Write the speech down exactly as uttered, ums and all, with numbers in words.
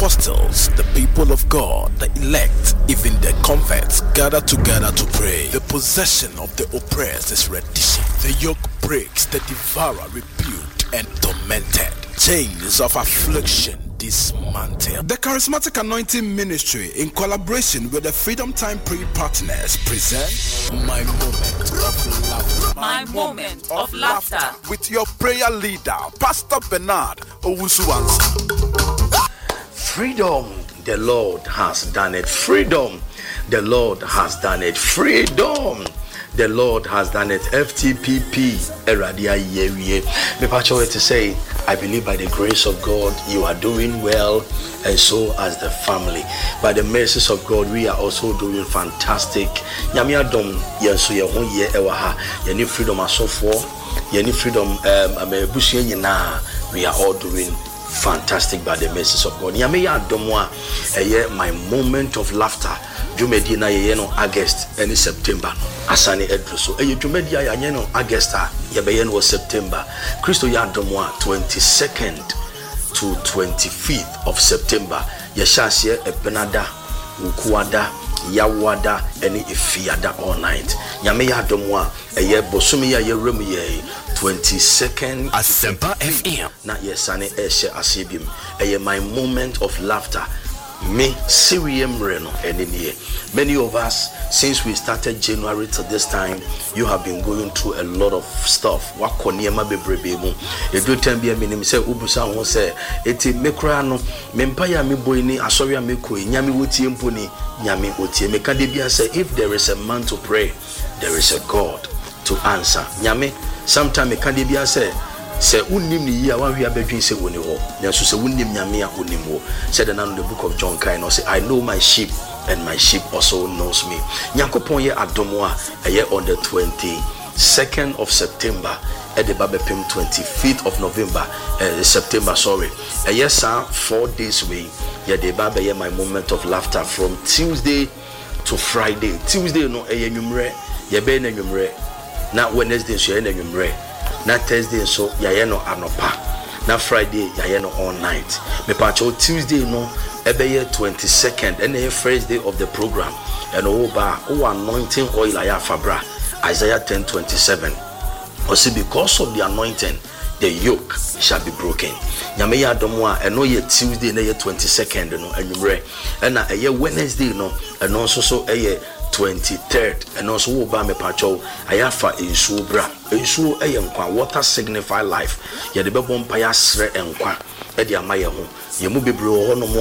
apostles, the people of God, the elect, even the converts gather together to pray. The possession of the oppressed is reddition. The yoke breaks, the devourer rebuked and tormented. Chains of affliction dismantled. The Charismatic Anointing Ministry, in collaboration with the Freedom Time Prayer Partners, present My Moment of Laughter. My Moment of Laughter. With your prayer leader, Pastor Bernard Owusu-Ansah. Freedom, the Lord has done it. Freedom, the Lord has done it. Freedom, the Lord has done it. F T P P, Eradia Yerie. Me pacho to say, I believe by the grace of God, you are doing well, and so as the family. By the mercies of God, we are also doing fantastic. Nyamia dom yenso ye ho ye ewaha. Ye ni freedom asofo, ye ni freedom um ame bushie na. We are all doing fantastic by the mercies of God. Nyamia domwa eye my moment of laughter. Jumedi na ye no August any September. Asani edruso. Eye jumedi ya ye no August ye be no September. Christo ya domwa twenty-second to twenty-fifth of September. Ye shasye ebenada ukuada yawada any ifiada all night. Nyame ya domwa eye bosumi ya ye remu ye twenty-second Asempa F M. Na yesane eshe asibim. Eye my moment of laughter. Me Sirium Reno and in here. Many of us, since we started January to this time, you have been going through a lot of stuff. Wakoniema bebrebe. You do ten be a minimum say Ubusa won say eti mekrano mempaya mi boyni asoria meko nyame wotie mponi nyame wotie meka de bia say if there is a man to pray, there is a God to answer. Nyame sometime meka de bia say say unim ni ya wan wi abadwin say woni ho nso say unim nyame a unim ho said in the book of John kind no say I know my sheep and my sheep also knows me. Nyankopon ye adomo a eye on the twenty-second of September at the Babepim twenty-fifth of November uh, September sorry a yes sir four days way ye the baba ye my moment of laughter from Tuesday to Friday. Tuesday no eye nwumre ye be na nwumre na Wednesday so ye na nwumre na Thursday so yaye no anopa na Friday yaye no all night me pacho Tuesday no ebeye twenty-second and the first day of the program and oba o anointing oil aya fabra Isaiah ten twenty-seven or see because of the anointing the yoke shall be broken. Nyame ya domwa eno ye Tuesday na ye twenty-second no anwumre na eye Wednesday no eno nso so eye twenty-third and also wo ba me pacho ayafa ensuo bra ensuo eye nkwa water signify life ye de bebom pa ya sre enkwa e de amaye ho ye mu bebre ho no